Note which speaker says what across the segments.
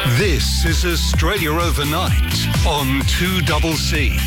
Speaker 1: This is Australia Overnight on 2CC.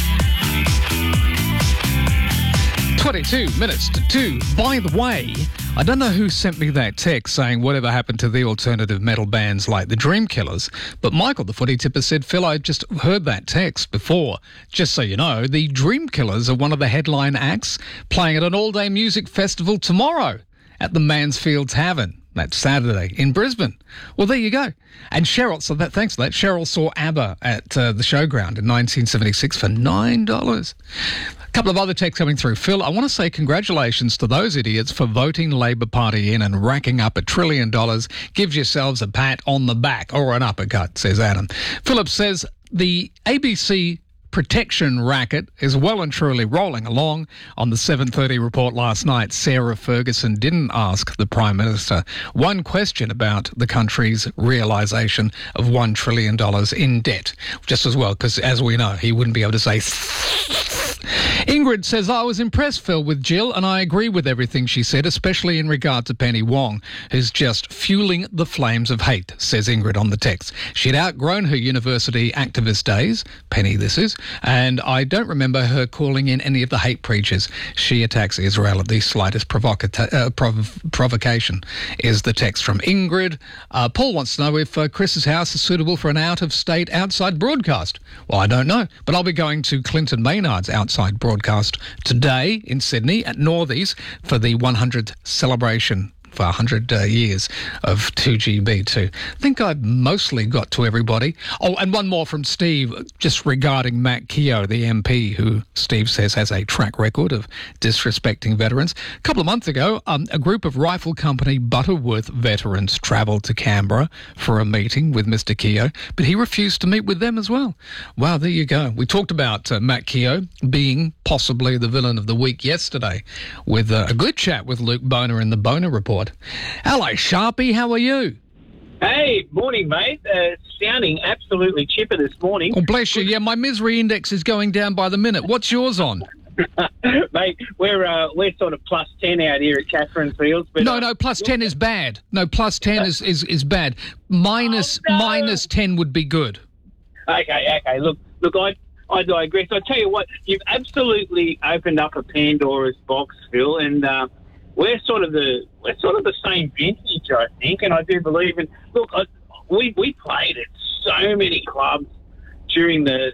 Speaker 2: 22 minutes to 2. By the way, I don't know who sent me that text saying whatever happened to the alternative metal bands like the Dream Killers, but Michael, the footy tipper, said, Phil, I just heard that text before. Just so you know, the Dream Killers are one of the headline acts playing at an all-day music festival tomorrow at the Mansfield Tavern. That's Saturday in Brisbane. Well, there you go. And Cheryl, thanks for that. Cheryl saw ABBA at the Showground in 1976 for $9. A couple of other texts coming through. Phil, I want to say congratulations to those idiots for voting Labor Party in and racking up $1 trillion. Give yourselves a pat on the back or an uppercut, says Adam. Philip says the ABC protection racket is well and truly rolling along. On the 7:30 report last night, Sarah Ferguson didn't ask the Prime Minister one question about the country's realisation of $1 trillion in debt. Just as well, because as we know, he wouldn't be able to say... Ingrid says, I was impressed, Phil, with Jill, and I agree with everything she said, especially in regard to Penny Wong, who's just fueling the flames of hate, says Ingrid on the text. She'd outgrown her university activist days, Penny this is, and I don't remember her calling in any of the hate preachers. She attacks Israel at the slightest provocation, is the text from Ingrid. Paul wants to know if Chris's house is suitable for an out-of-state outside broadcast. Well, I don't know, but I'll be going to Clinton Maynard's outside broadcast today in Sydney at Northies for the 100th celebration for 100 years of 2GB too. I think I've mostly got to everybody. Oh, and one more from Steve, just regarding Matt Keogh, the MP, who Steve says has a track record of disrespecting veterans. A couple of months ago, a group of Rifle Company Butterworth veterans travelled to Canberra for a meeting with Mr Keogh, but he refused to meet with them as well. Wow, there you go. We talked about Matt Keogh being possibly the villain of the week yesterday with a good chat with Luke Boner in the Boner Report. Hello, Sharpie. How are you?
Speaker 3: Hey, morning, mate. Sounding absolutely chipper this morning.
Speaker 2: Oh, bless you. Yeah, my misery index is going down by the minute. What's yours on?
Speaker 3: Mate, we're sort of plus 10 out here at Catherine Fields. But,
Speaker 2: no, plus 10 is bad. No, plus 10 is bad. Minus 10 would be good.
Speaker 3: Okay. Look, I digress. I tell you what, you've absolutely opened up a Pandora's box, Phil, and we're sort of the same vintage, I think, and I do believe in. Look, we played at so many clubs during the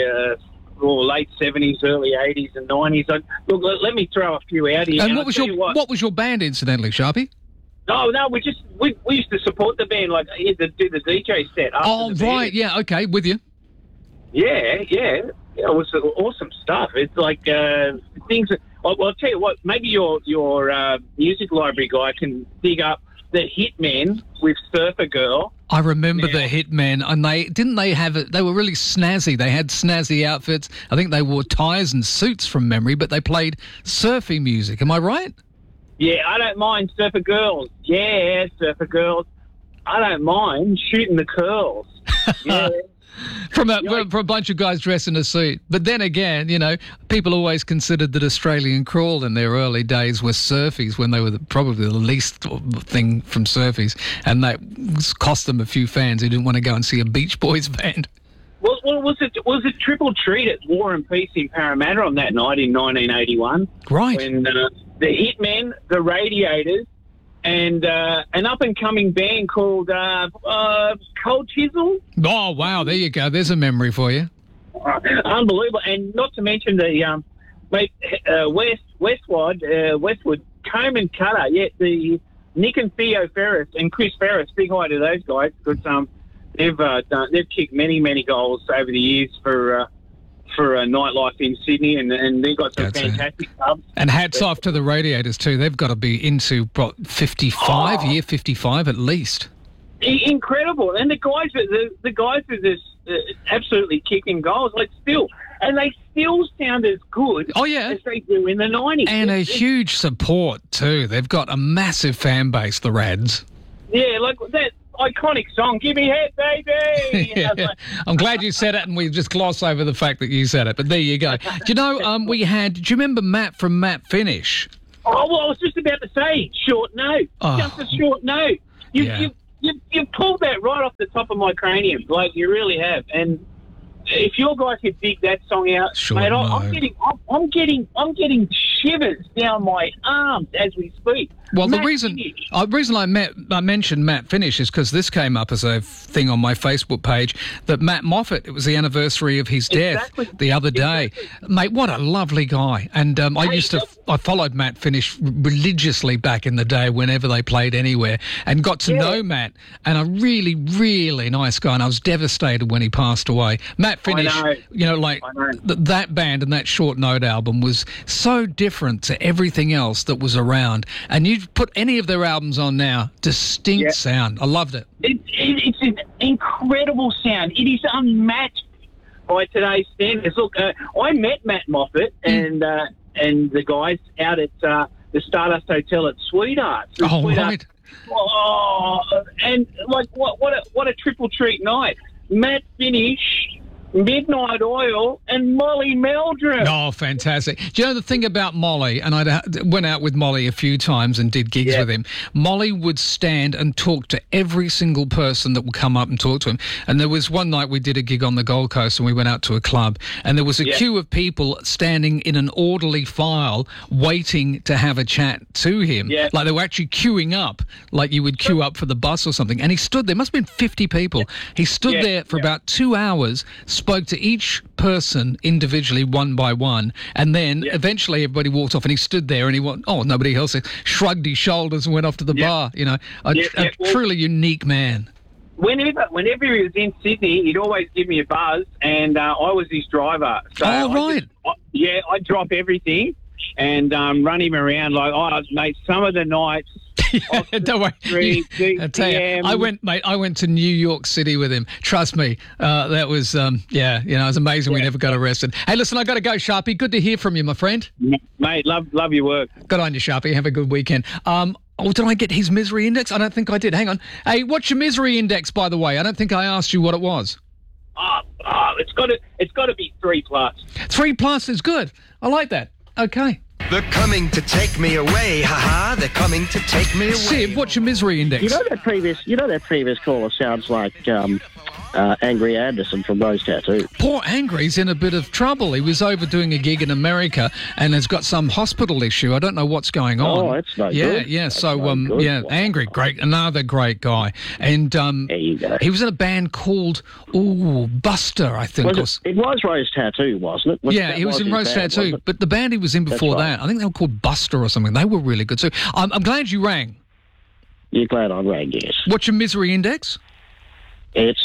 Speaker 3: late 70s, early 80s, and 90s. Look, let me throw a few out here.
Speaker 2: And what was your band, incidentally, Sharpie?
Speaker 3: No, we used to support the band, like do the DJ set.
Speaker 2: Oh, right, yeah, okay, with you.
Speaker 3: Yeah, it was awesome stuff. It's like things that. I'll tell you what. Maybe your music library guy can dig up the Hitmen with Surfer Girl.
Speaker 2: I remember the Hitmen, and they were really snazzy. They had snazzy outfits. I think they wore ties and suits from memory, but they played surfy music. Am I right?
Speaker 3: Yeah, I don't mind Surfer Girls. Yeah, Surfer Girls. I don't mind shooting the curls. Yeah.
Speaker 2: From a bunch of guys dressed in a suit. But then again, people always considered that Australian Crawl in their early days were surfies when they were probably the least thing from surfies. And that cost them a few fans who didn't want to go and see a Beach Boys band.
Speaker 3: Well, was it triple treat at War and Peace in Parramatta on that night in 1981?
Speaker 2: Right.
Speaker 3: When the Hitmen, the Radiators, and an up-and-coming band called Cold Chisel.
Speaker 2: Oh, wow, there you go. There's a memory for you.
Speaker 3: Unbelievable. And not to mention the Westwood, Comb and Cutter. Yeah, the Nick and Theo Ferris and Chris Ferris. Big hi to those guys because they've kicked many goals over the years for nightlife in Sydney, and they've got some fantastic clubs.
Speaker 2: And hats off to the Radiators too. They've got to be into 55, year 55 at least.
Speaker 3: Incredible. And the guys are just absolutely kicking goals, and they still sound as good as they do in the 90s.
Speaker 2: And a huge support too. They've got a massive fan base, the Rads.
Speaker 3: Yeah, like that iconic song, Give Me Head, Baby!
Speaker 2: Yeah. I'm glad you said it, and we just gloss over the fact that you said it, but there you go. Do you know, do you remember Matt from Matt Finish?
Speaker 3: Oh, well, I was just about to say, short note. Just a short note. you pulled that right off the top of my cranium, like you really have. And if your guys could dig that song out,
Speaker 2: Sure,
Speaker 3: mate,
Speaker 2: no.
Speaker 3: I'm getting shivers down my arms as we speak.
Speaker 2: Well, the
Speaker 3: Matt
Speaker 2: reason
Speaker 3: Finish.
Speaker 2: I mentioned Matt Finish is because this came up as a thing on my Facebook page that Matt Moffat, it was the anniversary of his death
Speaker 3: Exactly.
Speaker 2: the other day. Mate, what a lovely guy. And I followed Matt Finish religiously back in the day whenever they played anywhere and got to know Matt, and a really, really nice guy. And I was devastated when he passed away. Matt Finish,
Speaker 3: know.
Speaker 2: you know, like that band and that Short Note album was so different to everything else that was around. And you put any of their albums on now, distinct sound. I loved it.
Speaker 3: It's an incredible sound. It is unmatched by today's standards. Look, I met Matt Moffat and the guys out at the Stardust Hotel at Sweethearts.
Speaker 2: Oh, right.
Speaker 3: Oh, and like what a triple treat night. Matt Finish, Midnight Oil, and Molly Meldrum.
Speaker 2: Oh, fantastic. Do you know the thing about Molly, and I went out with Molly a few times and did gigs with him, Molly would stand and talk to every single person that would come up and talk to him. And there was one night we did a gig on the Gold Coast and we went out to a club and there was a queue of people standing in an orderly file waiting to have a chat to him. Yeah. Like they were actually queuing up, like you would queue up for the bus or something. And he stood there, must have been 50 people. He stood there for about 2 hours, spoke to each person individually one by one, and then eventually everybody walked off and he stood there and he went, oh, nobody else, shrugged his shoulders and went off to the bar. You know, a truly unique man.
Speaker 3: Whenever he was in Sydney, he'd always give me a buzz, and I was his driver. So I'd drop everything and run him around like, mate, some of the nights.
Speaker 2: Don't worry. I tell you, I went to New York City with him. Trust me, that was it was amazing. We never got arrested. Hey, listen, I got to go, Sharpie. Good to hear from you, my friend.
Speaker 3: Mate, love your work.
Speaker 2: Good on you, Sharpie. Have a good weekend. Did I get his misery index? I don't think I did. Hang on. Hey, what's your misery index, by the way? I don't think I asked you what it was.
Speaker 3: It's got to be 3+.
Speaker 2: 3+ is good. I like that. Okay.
Speaker 4: They're coming to take me away, haha. They're coming to take me away.
Speaker 2: Sid, what's your misery index?
Speaker 5: You know that previous caller sounds like Angry Anderson from Rose Tattoo.
Speaker 2: Poor Angry's in a bit of trouble. He was over doing a gig in America and has got some hospital issue. I don't know what's going on.
Speaker 5: Oh, that's no good.
Speaker 2: Yeah.
Speaker 5: That's
Speaker 2: So,
Speaker 5: no good.
Speaker 2: Angry, another great guy. And
Speaker 5: there you go.
Speaker 2: he was in a band called Buster, I think.
Speaker 5: It was Rose Tattoo, wasn't it?
Speaker 2: He was in Rose Tattoo. But the band he was in before that, I think they were called Buster or something. They were really good too. I'm glad you rang.
Speaker 5: You're glad I rang, yes.
Speaker 2: What's your misery index?
Speaker 5: It's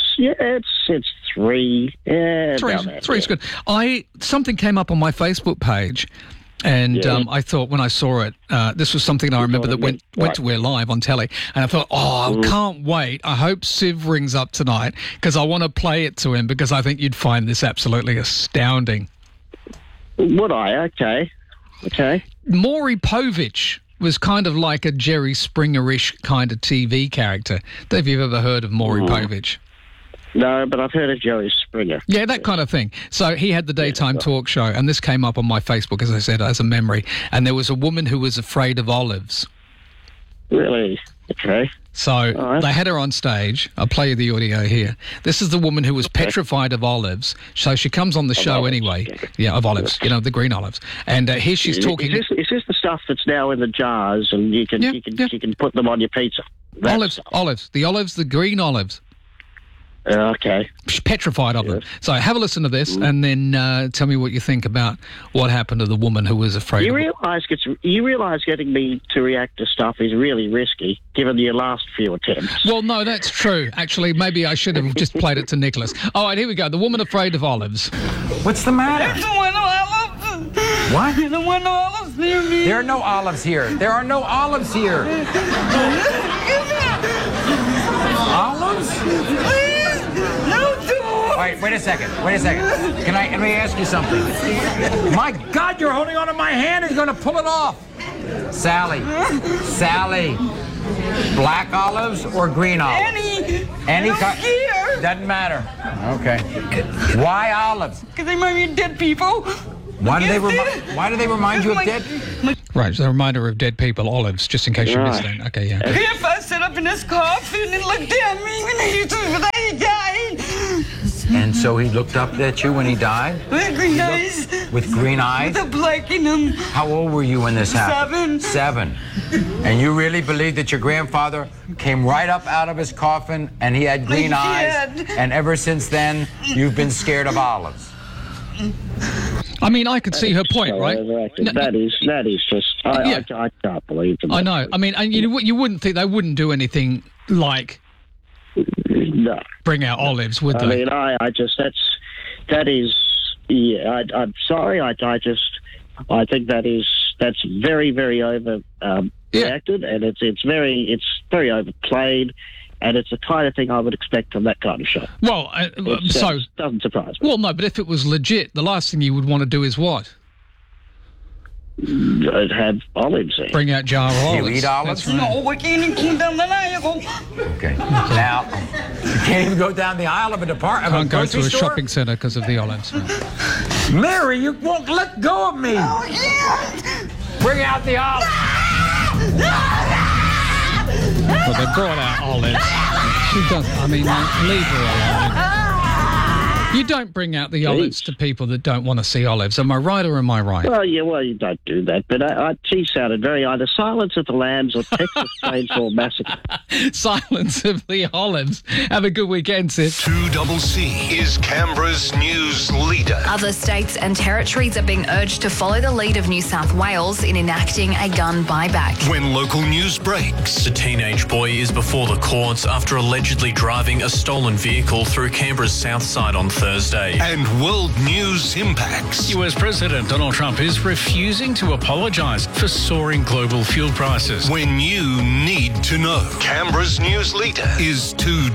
Speaker 5: 3. Yeah,
Speaker 2: Three's good. Something came up on my Facebook page, and I thought when I saw it, this was something I remember that went to air live on telly, and I thought, I can't wait. I hope Siv rings up tonight because I want to play it to him because I think you'd find this absolutely astounding.
Speaker 5: Would I? Okay.
Speaker 2: Maury Povich was kind of like a Jerry Springer-ish kind of TV character. Don't know if you've ever heard of Maury Povich.
Speaker 5: No, but I've heard of Jerry Springer.
Speaker 2: Yeah, that kind of thing. So he had the daytime talk show, and this came up on my Facebook, as I said, as a memory. And there was a woman who was afraid of olives.
Speaker 5: Really? Okay.
Speaker 2: So they had her on stage. I'll play you the audio here. This is the woman who was petrified of olives. So she comes on the show
Speaker 5: olives,
Speaker 2: anyway. Yeah, of olives. You know, the green olives. And here she's talking.
Speaker 5: Is this the stuff that's now in the jars and you can put them on your pizza?
Speaker 2: Olives. The green olives.
Speaker 5: Okay.
Speaker 2: She's petrified of them. So have a listen to this and then tell me what you think about what happened to the woman who was afraid of it.
Speaker 5: You realise getting me to react to stuff is really risky, given your last few attempts.
Speaker 2: Well, no, that's true. Actually, maybe I should have just played it to Nicholas. All right, here we go. The woman afraid of olives.
Speaker 6: What's the matter?
Speaker 7: There's no olives.
Speaker 6: What?
Speaker 7: There's no olives near me.
Speaker 6: There are no olives here. There are no olives here. Olives? Wait a second. Let me ask you something. My God, you're holding onto my hand and you're going to pull it off. Sally. Black olives or green olives? Any kind. Doesn't matter. Okay. Why olives?
Speaker 7: Because they remind me of dead people.
Speaker 6: Why do they remind you of dead?
Speaker 2: Right, so a reminder of dead people, olives, just in case you missed that. Okay, yeah.
Speaker 7: If I sit up up in his coffin and looked at me when he died.
Speaker 6: And so he looked up at you when he died?
Speaker 7: With green eyes.
Speaker 6: With green eyes?
Speaker 7: With a black in him.
Speaker 6: How old were you when this happened?
Speaker 7: 7.
Speaker 6: 7. And you really believe that your grandfather came right up out of his coffin and he had green eyes? And ever since then, you've been scared of olives?
Speaker 2: I mean, I could see her point, right?
Speaker 5: That is just... I can't believe it.
Speaker 2: I know. I mean, and you wouldn't think they wouldn't do anything like...
Speaker 5: No.
Speaker 2: Bring out olives, would they?
Speaker 5: I mean, that is, yeah, I'm sorry, I think that's very, very reacted, and it's very overplayed, and it's the kind of thing I would expect from that kind of show.
Speaker 2: Well, so...
Speaker 5: doesn't surprise me.
Speaker 2: Well, no, but if it was legit, the last thing you would want to do is what?
Speaker 5: I'd have olives in.
Speaker 2: Bring out jar of olives.
Speaker 6: You eat olives?
Speaker 2: That's right.
Speaker 7: No, we can't even keep down the aisle.
Speaker 6: Okay. Now, you can't even go down the aisle of a department.
Speaker 2: Can't go to a shopping centre because of the olives.
Speaker 6: Mary, you won't let go of me.
Speaker 7: Oh, yeah.
Speaker 6: Bring out the olives.
Speaker 2: Well, they brought out olives. She doesn't. I mean, leave her alone. You don't bring out the olives to people that don't want to see olives. Am I right or am I right?
Speaker 5: Well, yeah, you don't do that. But she sounded very either Silence of the Lambs or Texas Chainsaw Massacre.
Speaker 2: Silence of the olives. Have a good weekend, Sid.
Speaker 1: 2CC is Canberra's news leader.
Speaker 8: Other states and territories are being urged to follow the lead of New South Wales in enacting a gun buyback.
Speaker 1: When local news breaks.
Speaker 9: The teenage boy is before the courts after allegedly driving a stolen vehicle through Canberra's south side on Thursday.
Speaker 1: And world news impacts.
Speaker 10: US President Donald Trump is refusing to apologise for soaring global fuel prices.
Speaker 1: When you need to know. Canberra's news leader is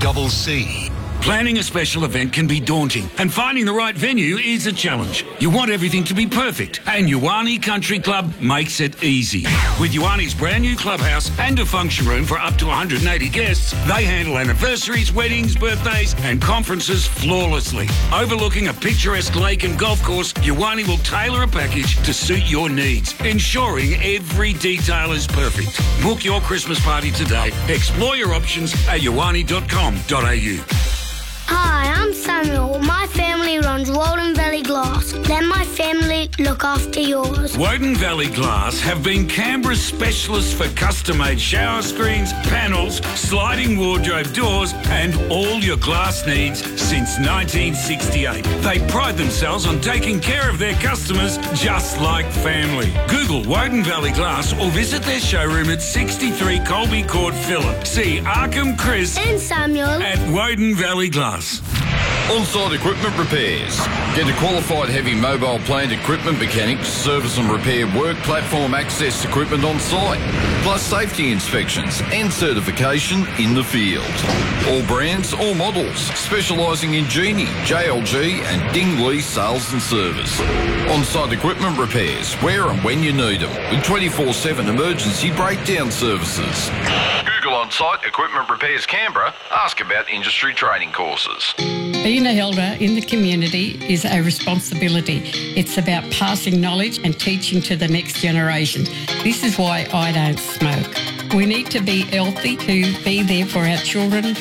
Speaker 1: 2CC.
Speaker 11: Planning a special event can be daunting, and finding the right venue is a challenge. You want everything to be perfect, and Ioane Country Club makes it easy. With Ioane's brand new clubhouse and a function room for up to 180 guests, they handle anniversaries, weddings, birthdays, and conferences flawlessly. Overlooking a picturesque lake and golf course, Ioane will tailor a package to suit your needs, ensuring every detail is perfect. Book your Christmas party today. Explore your options at ioane.com.au.
Speaker 12: Hi, I'm Samuel. My family runs Walden Valley Glass. Let my family look after yours.
Speaker 11: Woden Valley Glass have been Canberra's specialists for custom-made shower screens, panels, sliding wardrobe doors and all your glass needs since 1968. They pride themselves on taking care of their customers just like family. Google Woden Valley Glass or visit their showroom at 63 Colby Court, Phillip. See Arkham Chris
Speaker 12: and Samuel
Speaker 11: at Woden Valley Glass.
Speaker 13: On-site equipment repairs. Get a qualified heavy mobile plant equipment mechanic to service and repair work platform access equipment on site, plus safety inspections and certification in the field. All brands, all models, specialising in Genie, JLG and Dingley sales and service. On-site equipment repairs, where and when you need them, with 24/7 emergency breakdown services. Google On-Site Equipment Repairs Canberra. Ask about industry training courses.
Speaker 14: Being an elder in the community is a responsibility. It's about passing knowledge and teaching to the next generation. This is why I don't smoke. We need to be healthy to be there for our children,